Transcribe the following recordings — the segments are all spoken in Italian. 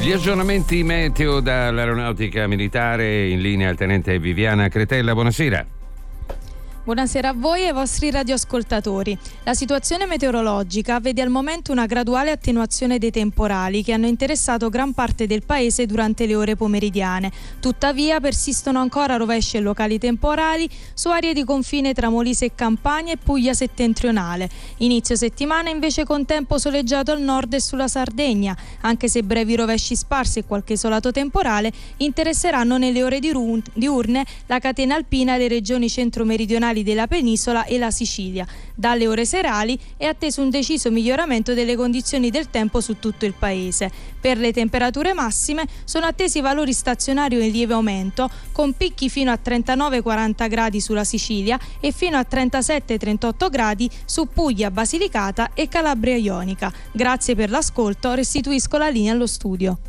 Gli aggiornamenti meteo dall'Aeronautica Militare, in linea il tenente Viviana Cretella. Buonasera. Buonasera a voi e ai vostri radioascoltatori. La situazione meteorologica vede al momento una graduale attenuazione dei temporali che hanno interessato gran parte del paese durante le ore pomeridiane. Tuttavia persistono ancora rovesci e locali temporali su aree di confine tra Molise e Campania e Puglia settentrionale. Inizio settimana invece con tempo soleggiato al nord e sulla Sardegna, anche se brevi rovesci sparsi e qualche isolato temporale interesseranno nelle ore diurne la catena alpina delle regioni centro-meridionali della penisola e la Sicilia. Dalle ore serali è atteso un deciso miglioramento delle condizioni del tempo su tutto il paese. Per le temperature massime sono attesi valori stazionari in lieve aumento, con picchi fino a 39-40 gradi sulla Sicilia e fino a 37-38 gradi su Puglia, Basilicata e Calabria Ionica. Grazie per l'ascolto, restituisco la linea allo studio.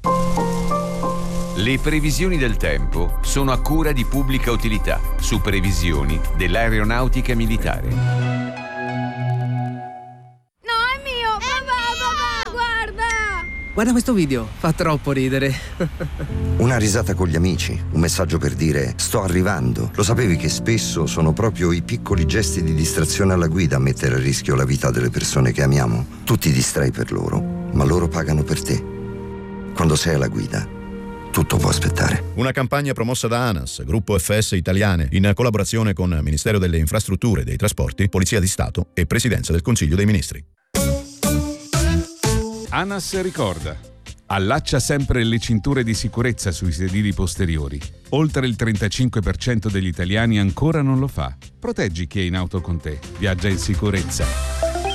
Le previsioni del tempo sono a cura di Pubblica Utilità, su previsioni dell'Aeronautica Militare. No, è mio! Papà, guarda! Guarda questo video, fa troppo ridere. Una risata con gli amici, un messaggio per dire sto arrivando. Lo sapevi che spesso sono proprio i piccoli gesti di distrazione alla guida a mettere a rischio la vita delle persone che amiamo? Tu ti distrai per loro, ma loro pagano per te. Quando sei alla guida, tutto può aspettare. Una campagna promossa da ANAS, Gruppo FS Italiane, in collaborazione con Ministero delle Infrastrutture e dei Trasporti, Polizia di Stato e Presidenza del Consiglio dei Ministri. ANAS ricorda: allaccia sempre le cinture di sicurezza sui sedili posteriori. Oltre il 35% degli italiani ancora non lo fa. Proteggi chi è in auto con te. Viaggia in sicurezza.